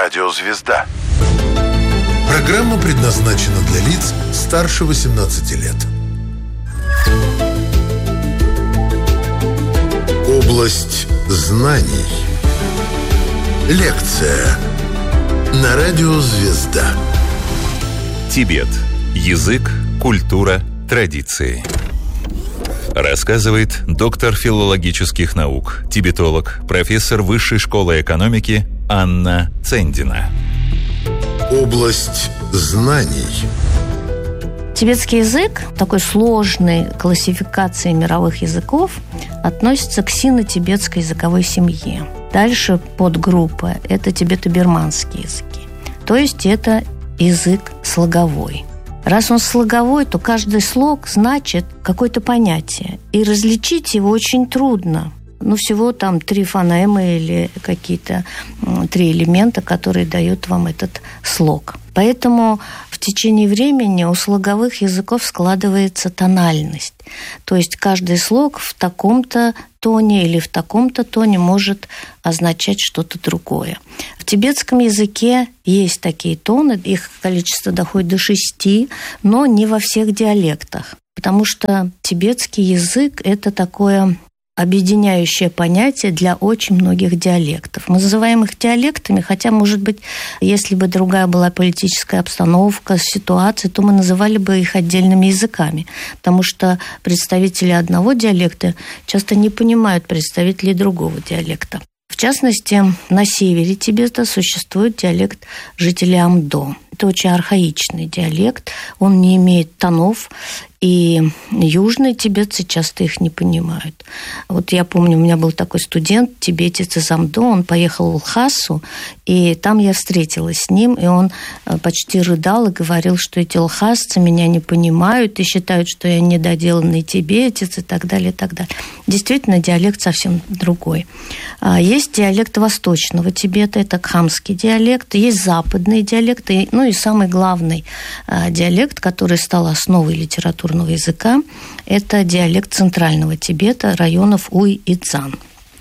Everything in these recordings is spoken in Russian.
Радио «Звезда». Программа предназначена для лиц старше 18 лет. Область знаний. Лекция на Радио «Звезда». Тибет. Язык, культура, традиции. Рассказывает доктор филологических наук, тибетолог, профессор Высшей школы экономики Анна Цендина. Область знаний. Тибетский язык, такой сложной классификации мировых языков, относится к сино-тибетской языковой семье. Дальше подгруппа – это тибето-бирманские языки. То есть это язык слоговой. Раз он слоговой, то каждый слог значит какое-то понятие. И различить его очень трудно. Всего там 3 фонемы или какие-то 3 элемента, которые дают вам этот слог. Поэтому в течение времени у слоговых языков складывается тональность. То есть каждый слог в таком-то тоне или в таком-то тоне может означать что-то другое. В тибетском языке есть такие тоны, их количество доходит до 6, но не во всех диалектах. Потому что тибетский язык – это такое объединяющее понятие для очень многих диалектов. Мы называем их диалектами, хотя, может быть, если бы другая была политическая обстановка, ситуация, то мы называли бы их отдельными языками, потому что представители одного диалекта часто не понимают представителей другого диалекта. В частности, на севере Тибета существует диалект жителей Амдо. Это очень архаичный диалект, он не имеет тонов, и южные тибетцы часто их не понимают. Вот я помню, у меня был такой студент, тибетец из Амдо, он поехал в Лхасу, и там я встретилась с ним, и он почти рыдал и говорил, что эти лхасцы меня не понимают и считают, что я недоделанный тибетец и так далее, и так далее. Действительно, диалект совсем другой. Есть диалект восточного Тибета, это кхамский диалект, есть западные диалекты, и самый главный диалект, который стал основой литературного языка, это диалект центрального Тибета, районов Уй и Цзан.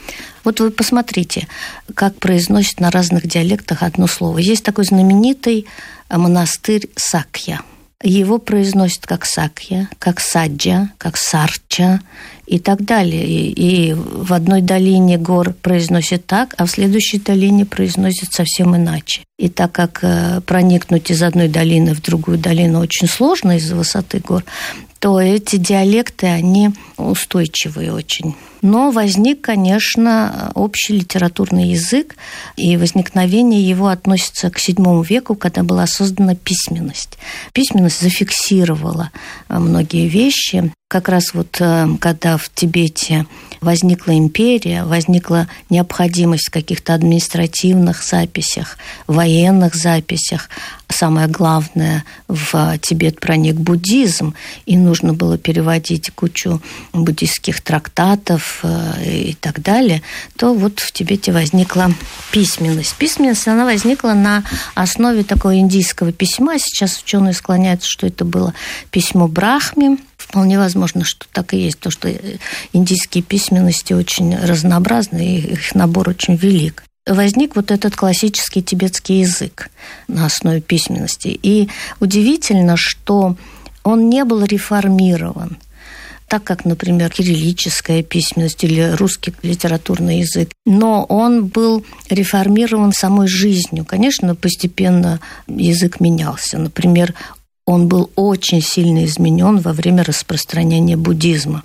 Вот вы посмотрите, как произносят на разных диалектах одно слово. Есть такой знаменитый монастырь Сакья. Его произносят как Сакья, как Саджа, как Сарча и так далее. И в одной долине гор произносят так, а в следующей долине произносят совсем иначе. И так как проникнуть из одной долины в другую долину очень сложно из-за высоты гор, то эти диалекты, они устойчивые очень. Но возник, конечно, общий литературный язык, и возникновение его относится к VII веку, когда была создана письменность. Письменность зафиксировала многие вещи. Как раз когда в Тибете возникла империя, возникла необходимость в каких-то административных записях, военных записях. Самое главное, в Тибет проник буддизм, и нужно было переводить кучу буддистских трактатов и так далее, то в Тибете возникла письменность. Письменность, она возникла на основе такого индийского письма. Сейчас ученые склоняются, что это было письмо Брахме. Вполне возможно, что так и есть, потому что индийские письменности очень разнообразны, и их набор очень велик. Возник этот классический тибетский язык на основе письменности. И удивительно, что он не был реформирован, так как, например, кириллическая письменность или русский литературный язык. Но он был реформирован самой жизнью. Конечно, постепенно язык менялся. Например, он был очень сильно изменен во время распространения буддизма.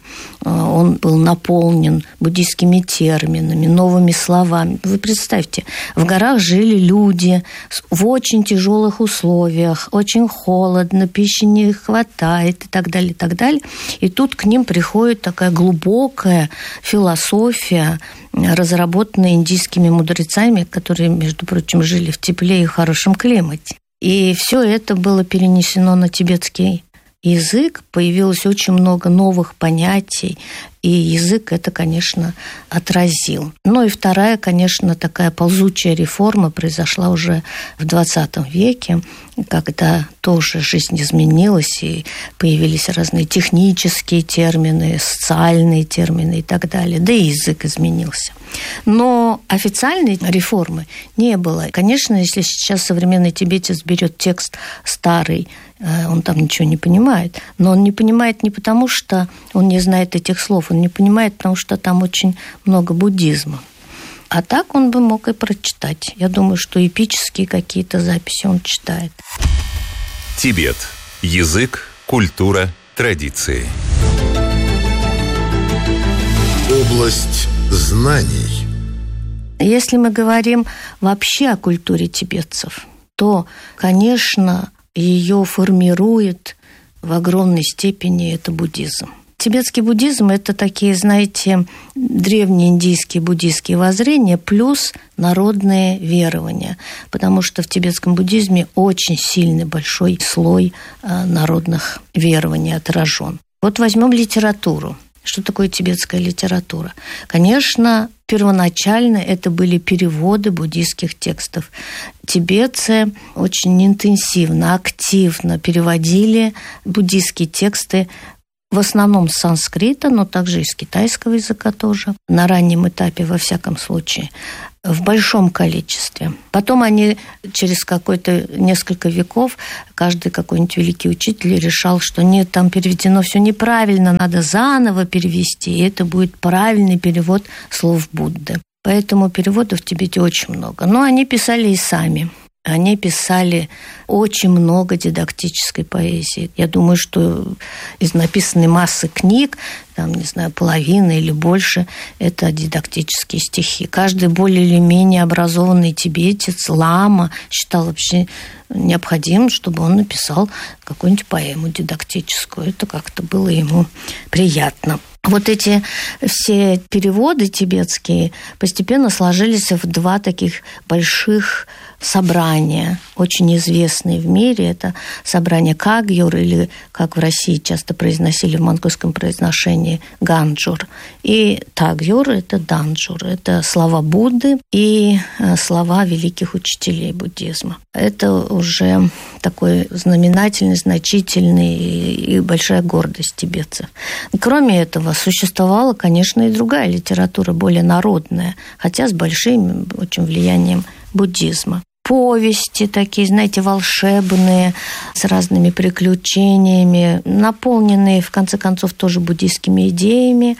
Он был наполнен буддийскими терминами, новыми словами. Вы представьте, в горах жили люди в очень тяжелых условиях, очень холодно, пищи не хватает и так далее, и так далее. И тут к ним приходит такая глубокая философия, разработанная индийскими мудрецами, которые, между прочим, жили в тепле и хорошем климате. И все это было перенесено на тибетский язык, появилось очень много новых понятий, и язык это, конечно, отразил. Ну и вторая, конечно, такая ползучая реформа произошла уже в 20 веке, когда тоже жизнь изменилась, и появились разные технические термины, социальные термины и так далее, да и язык изменился. Но официальной реформы не было. Конечно, если сейчас современный тибетец берет текст старый, он там ничего не понимает. Но он не понимает не потому, что он не знает этих слов, он не понимает, потому что там очень много буддизма. А так он бы мог и прочитать. Я думаю, что эпические какие-то записи он читает. Тибет. Язык, культура, традиции. Область знаний. Если мы говорим вообще о культуре тибетцев, то, конечно, ее формирует в огромной степени это буддизм. Тибетский буддизм – это такие, знаете, древнеиндийские буддийские воззрения плюс народные верования, потому что в тибетском буддизме очень сильный большой слой народных верований отражен. Вот возьмем литературу. Что такое тибетская литература? Конечно, первоначально это были переводы буддийских текстов. Тибетцы очень интенсивно, активно переводили буддийские тексты, в основном с санскрита, но также и с китайского языка тоже, на раннем этапе, во всяком случае, в большом количестве. Потом они через какое-то несколько веков, каждый какой-нибудь великий учитель решал, что нет, там переведено все неправильно, надо заново перевести, и это будет правильный перевод слов Будды. Поэтому переводов в Тибете очень много. Но они писали и сами. Они писали очень много дидактической поэзии. Я думаю, что из написанной массы книг, там, не знаю, половина или больше, это дидактические стихи. Каждый более или менее образованный тибетец, лама, считал вообще необходимым, чтобы он написал какую-нибудь поэму дидактическую. Это как-то было ему приятно. Вот эти все переводы тибетские постепенно сложились в два таких больших собрания, очень известные в мире. Это собрание Кагьюр, или, как в России часто произносили в монгольском произношении, Ганджур. И Тагьюр – это Данджур. Это слова Будды и слова великих учителей буддизма. Это уже такой знаменательный, значительный и большая гордость тибетцев. Кроме этого, существовала, конечно, и другая литература, более народная, хотя с большим очень влиянием буддизма. Повести такие, знаете, волшебные, с разными приключениями, наполненные, в конце концов, тоже буддийскими идеями,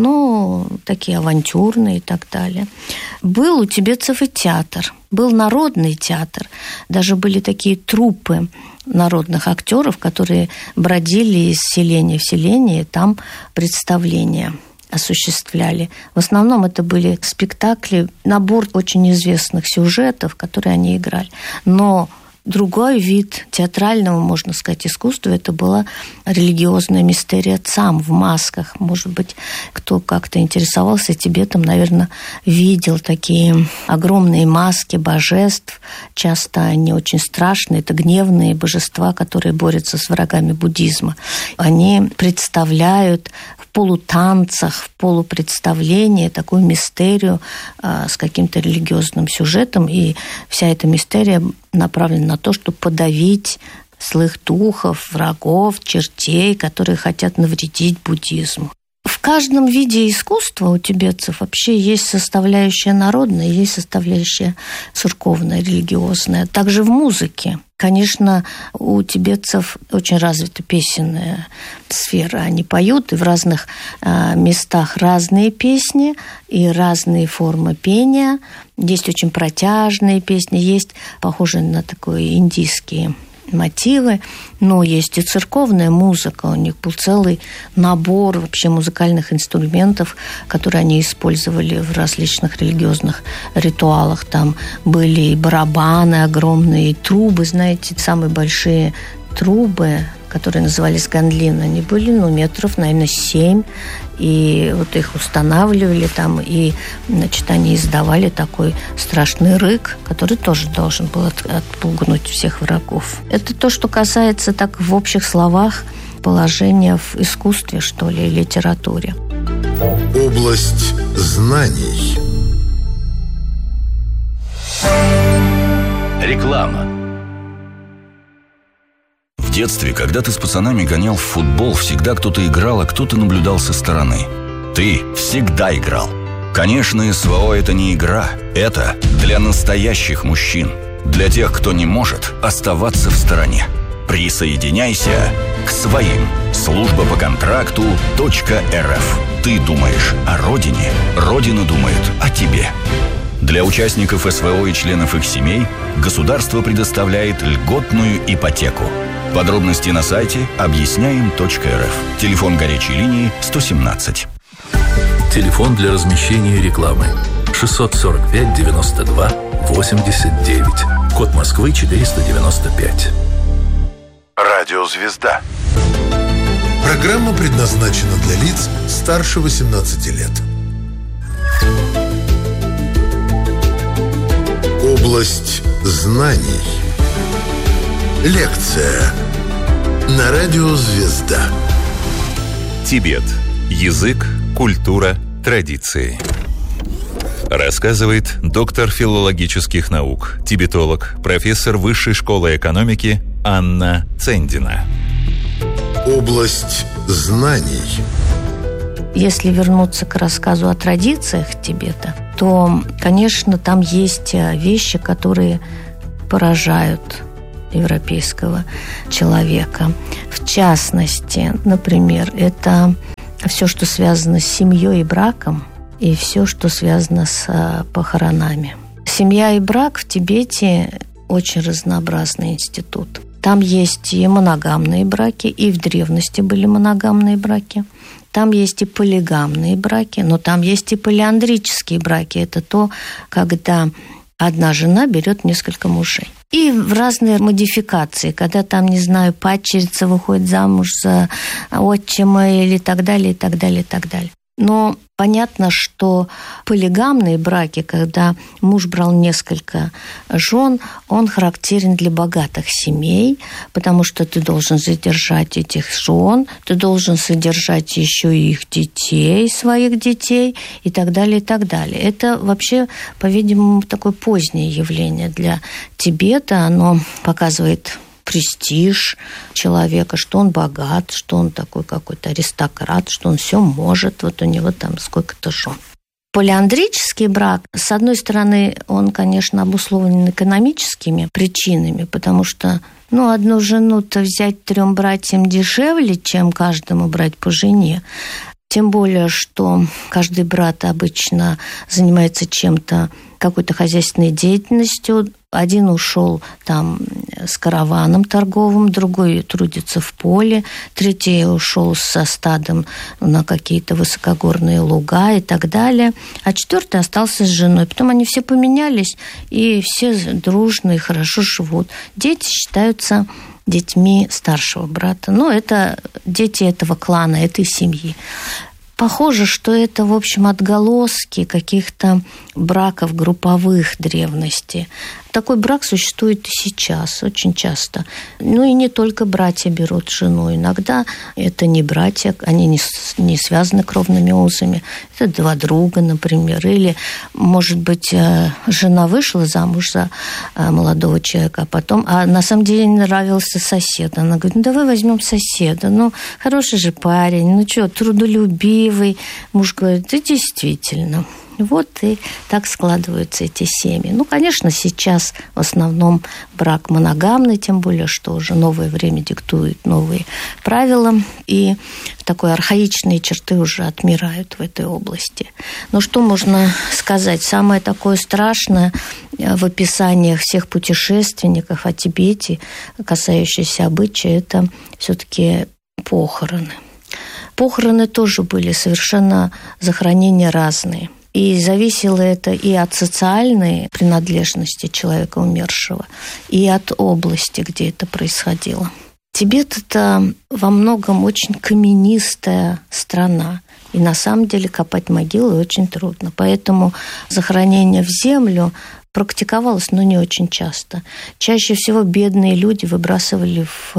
но такие авантюрные и так далее. Был у тибетцев и театр, был народный театр, даже были такие труппы народных актеров, которые бродили из селения в селение, и там представления осуществляли. В основном это были спектакли, набор очень известных сюжетов, которые они играли. Но другой вид театрального, можно сказать, искусства, это была религиозная мистерия цам в масках. Может быть, кто как-то интересовался Тибетом, наверное, видел такие огромные маски божеств. Часто они очень страшные. Это гневные божества, которые борются с врагами буддизма. Они представляют в полутанцах, в полупредставлении такую мистерию с каким-то религиозным сюжетом. И вся эта мистерия направлена на то, чтобы подавить злых духов, врагов, чертей, которые хотят навредить буддизму. В каждом виде искусства у тибетцев вообще есть составляющая народная, есть составляющая церковная, религиозная. Также в музыке. Конечно, у тибетцев очень развита песенная сфера. Они поют, и в разных местах разные песни и разные формы пения. Есть очень протяжные песни, есть похожие на такие индийские мотивы, но есть и церковная музыка. У них был целый набор вообще музыкальных инструментов, которые они использовали в различных религиозных ритуалах. Там были и барабаны огромные, и трубы, знаете, самые большие трубы, которые назывались ганлин, они были, метров, наверное, 7, и вот их устанавливали там, и, значит, они издавали такой страшный рык, который тоже должен был отпугнуть всех врагов. Это то, что касается, так в общих словах, положение в искусстве, что ли, литературе. Область знаний. Реклама. В детстве, когда ты с пацанами гонял в футбол, всегда кто-то играл, а кто-то наблюдал со стороны. Ты всегда играл. Конечно, СВО – это не игра. Это для настоящих мужчин. Для тех, кто не может оставаться в стороне. Присоединяйся к своим. Служба по контракту .рф. Ты думаешь о родине, родина думает о тебе. Для участников СВО и членов их семей государство предоставляет льготную ипотеку. Подробности на сайте объясняем.рф. Телефон горячей линии 117. Телефон для размещения рекламы 645 92 89. Код Москвы 495. Радиозвезда. Программа предназначена для лиц старше 18 лет. Область знаний. Лекция на радио «Звезда». Тибет. Язык, культура, традиции. Рассказывает доктор филологических наук, тибетолог, профессор Высшей школы экономики Анна Цендина. Область знаний. Если вернуться к рассказу о традициях Тибета, то, конечно, там есть вещи, которые поражают европейского человека. В частности, например, это все, что связано с семьей и браком, и все, что связано с похоронами. Семья и брак в Тибете очень разнообразный институт. Там есть и моногамные браки, и в древности были моногамные браки. Там есть и полигамные браки, но там есть и полиандрические браки. Это то, когда одна жена берет несколько мужей. И в разные модификации, когда там, не знаю, падчерица выходит замуж за отчима или так далее, и так далее, и так далее. Но понятно, что полигамные браки, когда муж брал несколько жен, он характерен для богатых семей, потому что ты должен задержать этих жен, ты должен содержать еще и их детей, своих детей и так далее, и так далее. Это вообще, по-видимому, такое позднее явление для Тибета. Оно показывает престиж человека, что он богат, что он такой какой-то аристократ, что он все может, вот у него там сколько-то жен. Полиандрический брак, с одной стороны, он, конечно, обусловлен экономическими причинами, потому что одну жену-то взять 3 братьям дешевле, чем каждому брать по жене. Тем более, что каждый брат обычно занимается чем-то, какой-то хозяйственной деятельностью. Один ушел там с караваном торговым, другой трудится в поле, третий ушел со стадом на какие-то высокогорные луга и так далее, а 4-й остался с женой. Потом они все поменялись, и все дружно и хорошо живут. Дети считаются детьми старшего брата. Это дети этого клана, этой семьи. Похоже, что это, в общем, отголоски каких-то браков групповых древности. Такой брак существует и сейчас, очень часто. И не только братья берут жену. Иногда это не братья, они не связаны кровными узами. Это 2 друга, например. Или, может быть, жена вышла замуж за молодого человека, а на самом деле нравился сосед. Она говорит, давай возьмем соседа. Хороший же парень, трудолюбивый. Муж говорит, да действительно. Вот и так складываются эти семьи. Конечно, сейчас в основном брак моногамный, тем более, что уже новое время диктует новые правила, и такой архаичные черты уже отмирают в этой области. Но что можно сказать? Самое такое страшное в описаниях всех путешественников о Тибете, касающиеся обычая, это все-таки похороны. Похороны тоже были совершенно захоронения разные. И зависело это и от социальной принадлежности человека умершего, и от области, где это происходило. Тибет – это во многом очень каменистая страна. И на самом деле копать могилы очень трудно. Поэтому захоронение в землю практиковалось, но не очень часто. Чаще всего бедные люди выбрасывали в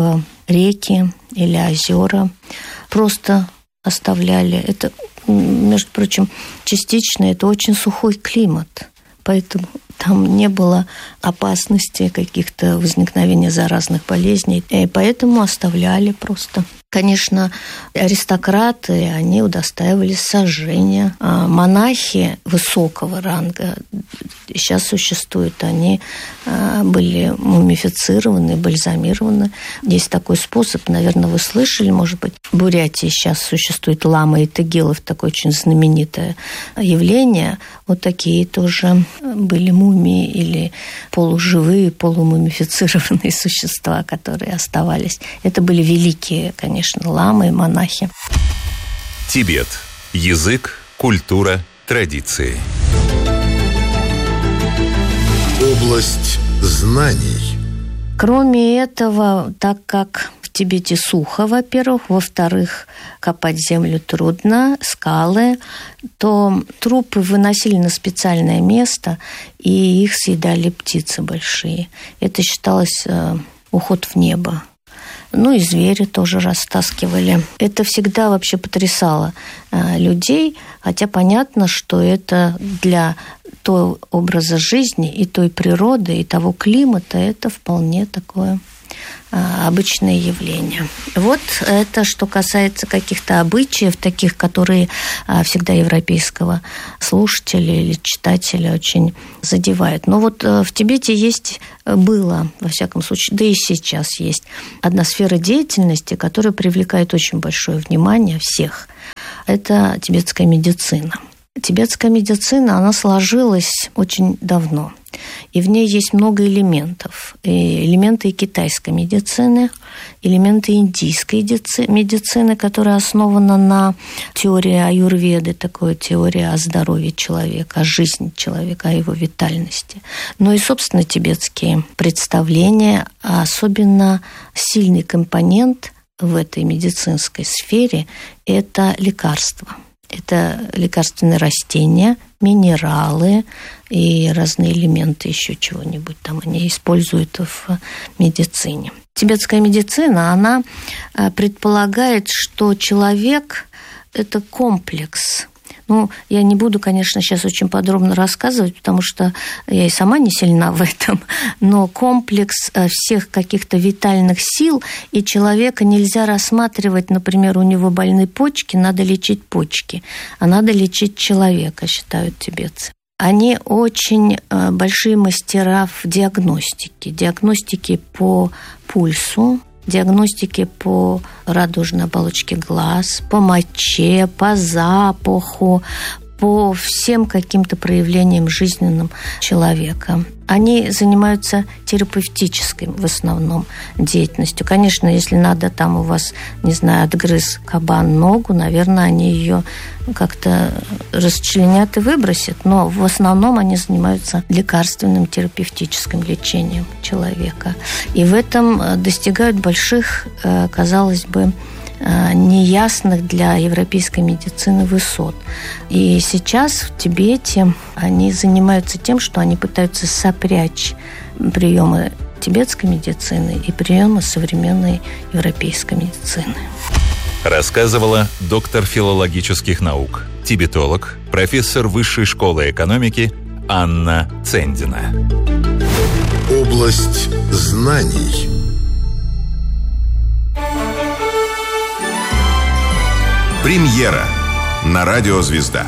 реки или озера просто оставляли. Это, между прочим, частично это очень сухой климат, поэтому там не было опасности каких-то возникновения заразных болезней, и поэтому оставляли просто. Конечно, аристократы, они удостаивались сожжения. А монахи высокого ранга сейчас существуют, они были мумифицированы, бальзамированы. Есть такой способ, наверное, вы слышали, может быть, в Бурятии сейчас существует лама и тагилов, такое очень знаменитое явление. Вот такие тоже были мумии или полуживые, полумумифицированные существа, которые оставались. Это были великие, конечно, ламы и монахи. Тибет. Язык, культура, традиции. Область знаний. Кроме этого, так как в Тибете сухо, во-первых, во-вторых, копать землю трудно, скалы, то трупы выносили на специальное место, и их съедали птицы большие. Это считалось уход в небо. Ну и звери тоже растаскивали. Это всегда вообще потрясало людей, хотя понятно, что это для того образа жизни и той природы, и того климата, это вполне такое обычное явление. Вот это что касается каких-то обычаев, таких, которые всегда европейского слушателя или читателя очень задевают. Но вот в Тибете было, во всяком случае, да и сейчас есть одна сфера деятельности, которая привлекает очень большое внимание всех. Это тибетская медицина. Тибетская медицина, она сложилась очень давно. И в ней есть много элементов. Элементы китайской медицины, элементы индийской медицины, которая основана на теории аюрведы, такой теории о здоровье человека, о жизни человека, о его витальности. Но и, собственно, тибетские представления, особенно сильный компонент в этой медицинской сфере – это лекарства. Это лекарственные растения, минералы и разные элементы еще чего-нибудь там они используют в медицине. Тибетская медицина, она предполагает, что человек – это комплекс. Ну, я не буду, конечно, сейчас очень подробно рассказывать, потому что я и сама не сильна в этом, но комплекс всех каких-то витальных сил, и человека нельзя рассматривать, например, у него больны почки, надо лечить почки, а надо лечить человека, считают тибетцы. Они очень большие мастера в диагностике по пульсу, диагностики по радужной оболочке глаз, по моче, по запаху, по всем каким-то проявлениям жизненным человека. Они занимаются терапевтической в основном деятельностью. Конечно, если надо, там у вас, не знаю, отгрыз кабан ногу, наверное, они ее как-то расчленят и выбросят, но в основном они занимаются лекарственным терапевтическим лечением человека. И в этом достигают больших, казалось бы, неясных для европейской медицины высот. И сейчас в Тибете они занимаются тем, что они пытаются сопрячь приемы тибетской медицины и приемы современной европейской медицины. Рассказывала доктор филологических наук, тибетолог, профессор Высшей школы экономики Анна Цендина. Область знаний. Премьера на радио «Звезда».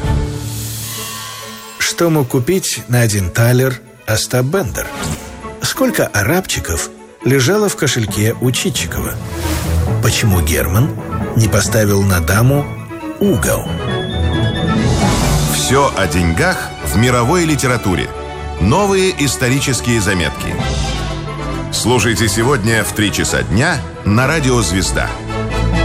Что мог купить на 1 талер Остап Бендер? Сколько арабчиков лежало в кошельке у Чичикова? Почему Герман не поставил на даму угол? Все о деньгах в мировой литературе. Новые исторические заметки. Слушайте сегодня в 3 часа дня на радио «Звезда».